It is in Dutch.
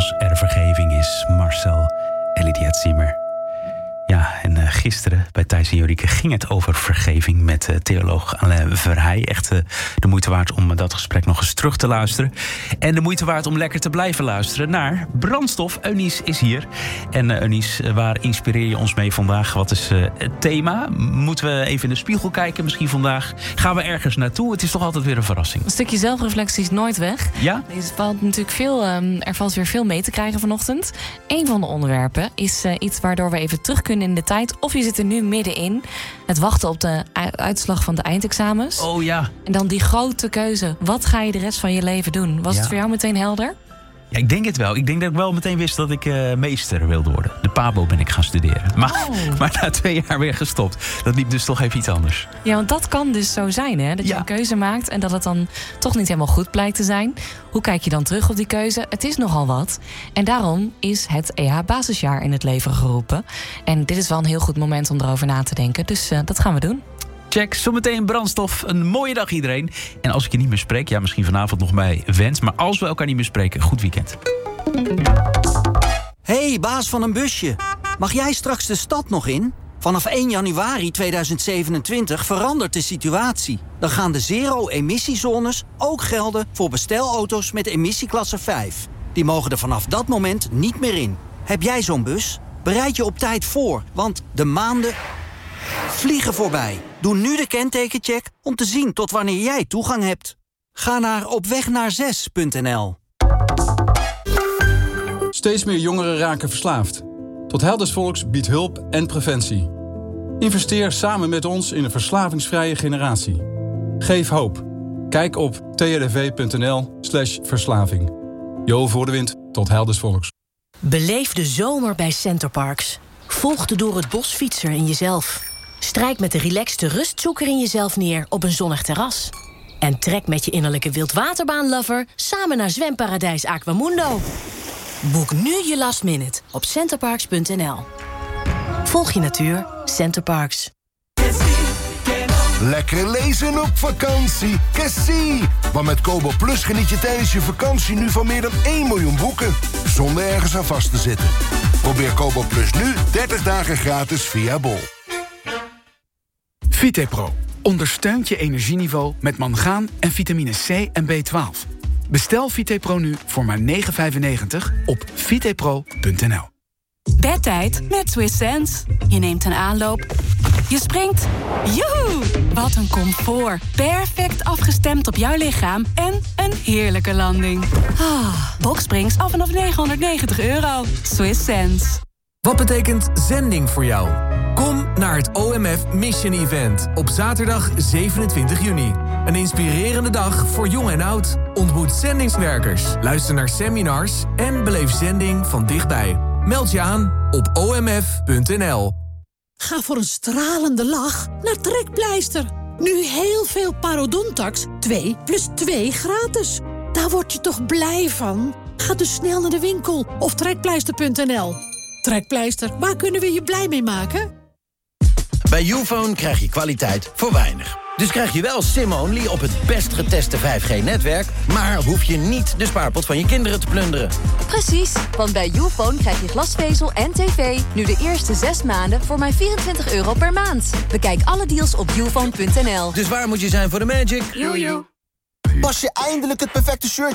als er vergeving is. Marcel Elidiat Zimmer. Ja, en gisteren bij Thijs en Jorike ging het over vergeving met theoloog Alain Verheij. Echt de moeite waard om dat gesprek nog eens terug te luisteren. En de moeite waard om lekker te blijven luisteren naar Brandstof. Eunice is hier. En Eunice, waar inspireer je ons mee vandaag? Wat is het thema? Moeten we even in de spiegel kijken? Misschien vandaag gaan we ergens naartoe. Het is toch altijd weer een verrassing. Een stukje zelfreflectie is nooit weg. Ja? Er valt weer veel mee te krijgen vanochtend. Een van de onderwerpen is iets waardoor we even terug kunnen in de tijd. Of je zit er nu middenin. Het wachten op de uitslag van de eindexamens. Oh ja. En dan die grote keuze. Wat ga je de rest van je leven doen? Was het voor jou meteen helder? Ja, ik denk het wel. Ik denk dat ik wel meteen wist dat ik meester wilde worden. De PABO ben ik gaan studeren. Maar na 2 jaar weer gestopt. Dat liep dus toch even iets anders. Ja, want dat kan dus zo zijn, hè? Dat je een keuze maakt en dat het dan toch niet helemaal goed blijkt te zijn. Hoe kijk je dan terug op die keuze? Het is nogal wat. En daarom is het EH-basisjaar in het leven geroepen. En dit is wel een heel goed moment om erover na te denken. Dus dat gaan we doen. Check, zometeen Brandstof. Een mooie dag iedereen. En als ik je niet meer spreek, ja, misschien vanavond nog bij Wens. Maar als we elkaar niet meer spreken, goed weekend. Hey, baas van een busje. Mag jij straks de stad nog in? Vanaf 1 januari 2027 verandert de situatie. Dan gaan de zero-emissiezones ook gelden voor bestelauto's met emissieklasse 5. Die mogen er vanaf dat moment niet meer in. Heb jij zo'n bus? Bereid je op tijd voor, want de maanden vliegen voorbij. Doe nu de kentekencheck om te zien tot wanneer jij toegang hebt. Ga naar opwegnaar6.nl. Steeds meer jongeren raken verslaafd. Tot Helders Volks biedt hulp en preventie. Investeer samen met ons in een verslavingsvrije generatie. Geef hoop. Kijk op trdv.nl/verslaving. Jo voor de wind, tot Helders Volks. Beleef de zomer bij Centerparks. Volg de door het bos fietser in jezelf. Strijk met de relaxte rustzoeker in jezelf neer op een zonnig terras. En trek met je innerlijke wildwaterbaanlover samen naar zwemparadijs Aquamundo. Boek nu je last minute op centerparks.nl. Volg je natuur, Centerparks. Lekker lezen op vakantie. Kessie! Want met Kobo Plus geniet je tijdens je vakantie nu van meer dan 1 miljoen boeken. Zonder ergens aan vast te zitten. Probeer Kobo Plus nu 30 dagen gratis via Bol. Vitepro ondersteunt je energieniveau met mangaan en vitamine C en B12. Bestel Vitepro nu voor maar €9,95 op vitepro.nl. Bedtijd met Swiss Sense. Je neemt een aanloop. Je springt. Joehoe! Wat een comfort. Perfect afgestemd op jouw lichaam en een heerlijke landing. Boxsprings af vanaf €990. Swiss Sense. Wat betekent zending voor jou? Kom naar het OMF Mission Event op zaterdag 27 juni. Een inspirerende dag voor jong en oud. Ontmoet zendingswerkers, luister naar seminars en beleef zending van dichtbij. Meld je aan op omf.nl. Ga voor een stralende lach naar Trekpleister. Nu heel veel Parodontax 2 + 2 gratis. Daar word je toch blij van? Ga dus snel naar de winkel of trekpleister.nl. Trekpleister, waar kunnen we je blij mee maken? Bij Youfone krijg je kwaliteit voor weinig. Dus krijg je wel SIM-only op het best geteste 5G-netwerk... maar hoef je niet de spaarpot van je kinderen te plunderen. Precies, want bij Youfone krijg je glasvezel en tv... nu de eerste 6 maanden voor maar €24 per maand. Bekijk alle deals op youfone.nl. Dus waar moet je zijn voor de magic? Jojo. Pas je eindelijk het perfecte shirt